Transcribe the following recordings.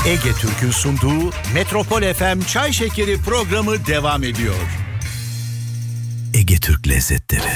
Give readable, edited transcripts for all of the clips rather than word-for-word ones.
Ege Türk'ün sunduğu Metropol FM Çay Şekeri programı devam ediyor. Ege Türk lezzetleri.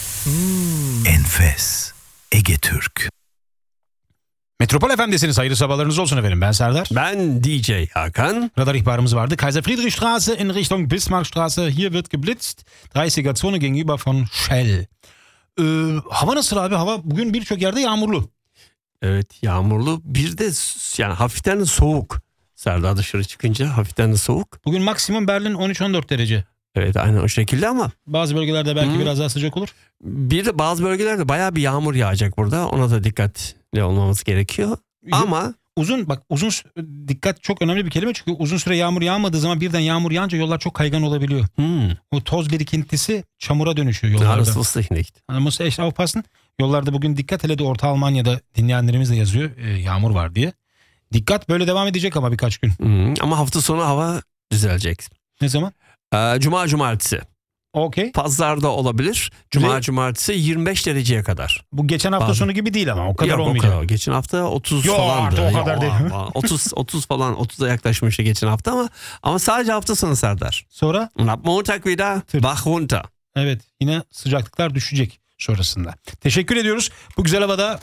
Enfes. Ege Türk. Metropol FM'desiniz. Hayırlı sabahlarınız olsun efendim. Ben Serdar. Ben DJ Hakan. Radar ihbarımız vardı. Kaiser Friedrichstraße in Richtung Bismarckstraße. Hier wird geblitzt. 30er Zone gegenüber von Shell. Hava nasıl abi? Hava bugün birçok yerde yağmurlu. Evet, yağmurlu. Bir de yani hafiften de soğuk. Serdar dışarı çıkınca hafiften de soğuk. Bugün maksimum Berlin 13-14 derece. Evet, aynen o şekilde ama. Bazı bölgelerde belki biraz daha sıcak olur. Bir de bazı bölgelerde bayağı bir yağmur yağacak burada. Ona da dikkatli olmamız gerekiyor. Ama uzun dikkat çok önemli bir kelime, çünkü uzun süre yağmur yağmadığı zaman birden yağmur yağınca yollar çok kaygan olabiliyor. O toz birikintisi çamura dönüşüyor yollarda. das wusste ich nicht. Man muss echt aufpassen. Yollarda bugün dikkat, hele de Orta Almanya'da dinleyenlerimiz de yazıyor yağmur var diye. Dikkat böyle devam edecek ama birkaç gün. Ama hafta sonu hava düzelecek. Ne zaman? Cuma cumartesi. Okey. Pazarda olabilir. Cuma cumartesi 25 dereceye kadar. Bu geçen hafta sonu gibi değil ama o kadar Yok, olmayacak. o kadar. Geçen hafta 30 Yok, falandı. o kadar değil. 30 falan, 30'a yaklaşmıştı geçen hafta ama sadece hafta sonu Serdar. Sonra? Und ab Montag wieder wach runter. Evet, yine sıcaklıklar düşecek sonrasında. Teşekkür ediyoruz. Bu güzel havada,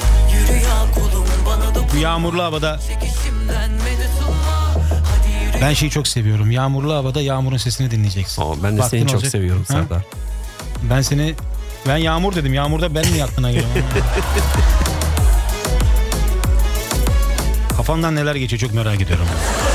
bu yağmurlu havada. Ben şeyi çok seviyorum. Yağmurlu havada yağmurun sesini dinleyeceksin. Ben de Vaktin seni çok olacak. seviyorum Serdar. Ben yağmur dedim. Yağmurda ben mi aklına geliyorum? Kafandan neler geçiyor çok merak ediyorum.